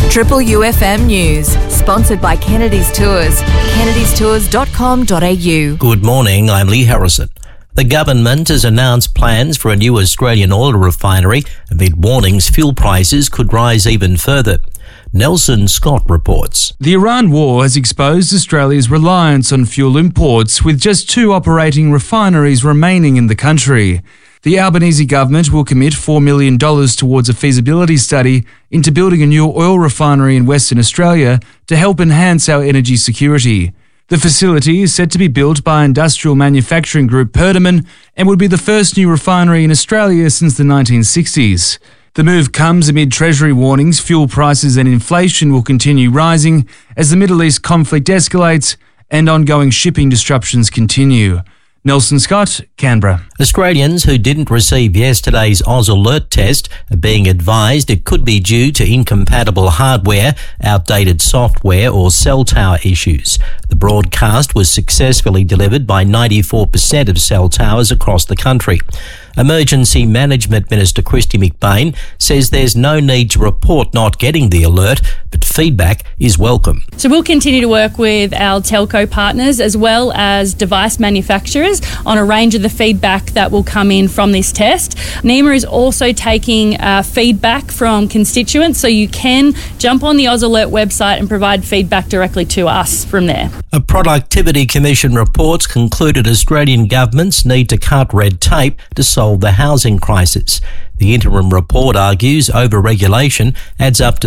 Triple UFM News, sponsored by Kennedy's Tours, kennedystours.com.au. Good morning, I'm Lee Harrison. The government has announced plans for a new Australian oil refinery amid warnings fuel prices could rise even further. Nelson Scott reports. The Iran war has exposed Australia's reliance on fuel imports, with just 2 operating refineries remaining in the country. The Albanese government will commit $4 million towards a feasibility study into building a new oil refinery in Western Australia to help enhance our energy security. The facility is set to be built by industrial manufacturing group Perdaman and would be the first new refinery in Australia since the 1960s. The move comes amid Treasury warnings fuel prices and inflation will continue rising as the Middle East conflict escalates and ongoing shipping disruptions continue. Nelson Scott, Canberra. Australians who didn't receive yesterday's Oz Alert test are being advised it could be due to incompatible hardware, outdated software or cell tower issues. The broadcast was successfully delivered by 94% of cell towers across the country. Emergency Management Minister Kristy McBain says there's no need to report not getting the alert, but feedback is welcome. So we'll continue to work with our telco partners as well as device manufacturers on a range of the feedback that will come in from this test. NEMA is also taking feedback from constituents, so you can jump on the Oz Alert website and provide feedback directly to us from there. A Productivity Commission reports concluded Australian governments need to cut red tape to solve the housing crisis. The interim report argues over-regulation adds up to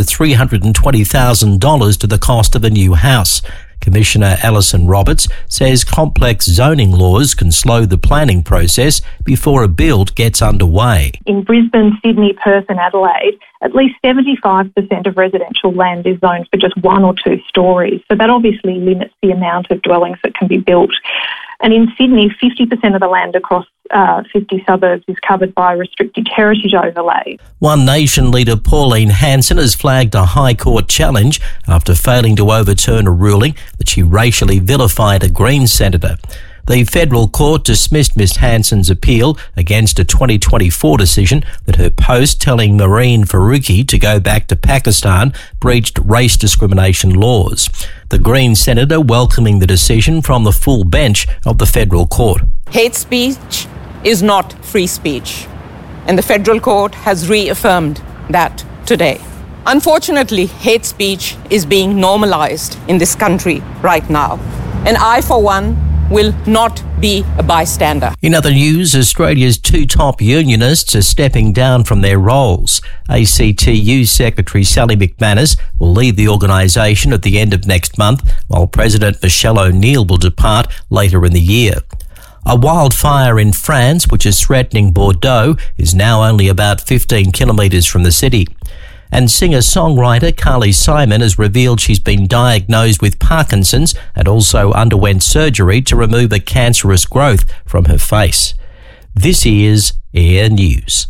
$320,000 to the cost of a new house. Commissioner Alison Roberts says complex zoning laws can slow the planning process before a build gets underway. In Brisbane, Sydney, Perth and Adelaide, at least 75% of residential land is zoned for just 1 or 2 stories. So that obviously limits the amount of dwellings that can be built. And in Sydney, 50% of the land across 50 suburbs is covered by restricted heritage overlay. One Nation leader Pauline Hanson has flagged a High Court challenge after failing to overturn a ruling that she racially vilified a Greens senator. The federal court dismissed Ms Hanson's appeal against a 2024 decision that her post telling Marine Faruqi to go back to Pakistan breached race discrimination laws. The Greens senator welcoming the decision from the full bench of the federal court. Hate speech is not free speech, and the federal court has reaffirmed that today. Unfortunately, hate speech is being normalized in this country right now, and I, for one, will not be a bystander. In other news, Australia's 2 top unionists are stepping down from their roles. ACTU Secretary Sally McManus will leave the organisation at the end of next month, while President Michelle O'Neill will depart later in the year. A wildfire in France, which is threatening Bordeaux, is now only about 15 kilometres from the city. And singer-songwriter Carly Simon has revealed she's been diagnosed with Parkinson's and also underwent surgery to remove a cancerous growth from her face. This is Air News.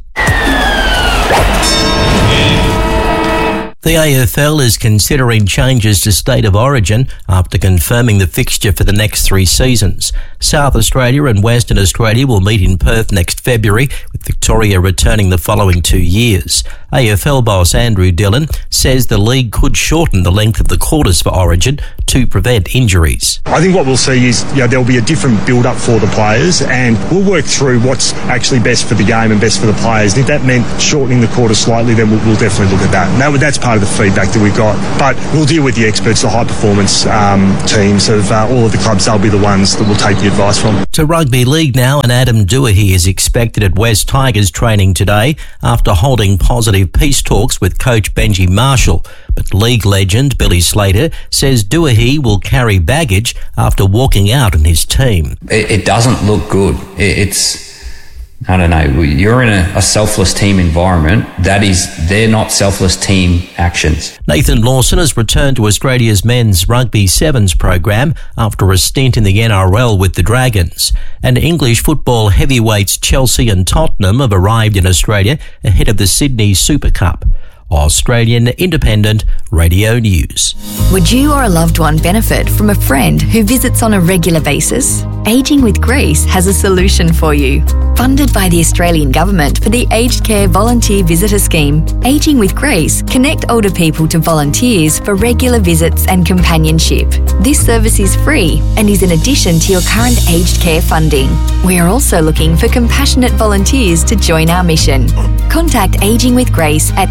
The AFL is considering changes to State of Origin after confirming the fixture for the next 3 seasons. South Australia and Western Australia will meet in Perth next February, with Victoria returning the following 2 years. AFL boss Andrew Dillon says the league could shorten the length of the quarters for Origin to prevent injuries. I think what we'll see is there'll be a different build-up for the players, and we'll work through what's actually best for the game and best for the players. And if that meant shortening the quarter slightly, then we'll definitely look at that. And that's part of the feedback that we've got. But we'll deal with the experts, the high-performance teams of all of the clubs. They'll be the ones that will take the advice from. To rugby league now, and Adam Doohey is expected at West Tigers training today after holding positive peace talks with coach Benji Marshall. But league legend Billy Slater says Doohey will carry baggage after walking out on his team. It doesn't look good. I don't know, you're in a selfless team environment. They're not selfless team actions. Nathan Lawson has returned to Australia's men's rugby sevens program after a stint in the NRL with the Dragons. And English football heavyweights Chelsea and Tottenham have arrived in Australia ahead of the Sydney Super Cup. Australian Independent Radio News. Would you or a loved one benefit from a friend who visits on a regular basis? Ageing with Grace has a solution for you. Funded by the Australian Government for the Aged Care Volunteer Visitor Scheme, Ageing with Grace connect older people to volunteers for regular visits and companionship. This service is free and is in addition to your current aged care funding. We are also looking for compassionate volunteers to join our mission. Contact Ageing with Grace at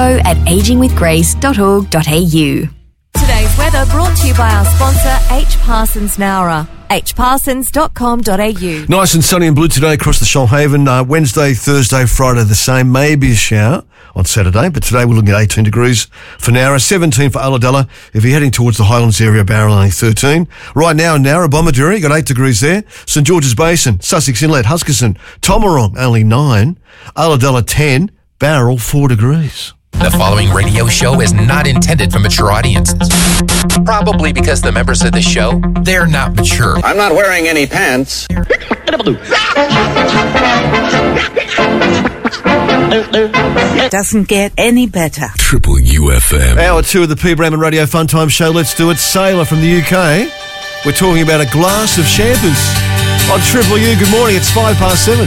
info@agingwithgrace.org.au. Today's weather brought to you by our sponsor, H. Parsons Nowra. hparsons.com.au. Nice and sunny and blue today across the Shoalhaven. Wednesday, Thursday, Friday the same. Maybe a shower on Saturday, but today we're looking at 18 degrees for Nowra, 17 for Ulladulla. If you're heading towards the Highlands area, Bowral only 13. Right now in Nowra, Bomaderry, got 8 degrees there. St George's Basin, Sussex Inlet, Huskisson, Tomarong, only 9. Ulladulla 10, Bowral 4 degrees. The following radio show is not intended for mature audiences. Probably because the members of the show, they're not mature. I'm not wearing any pants. It doesn't get any better. Triple UFM. Hour 2 of the P. Bramman Radio Fun Time Show. Let's do it. Sailor from the UK. We're talking about a glass of shampoos on Triple U. Good morning. It's 7:05.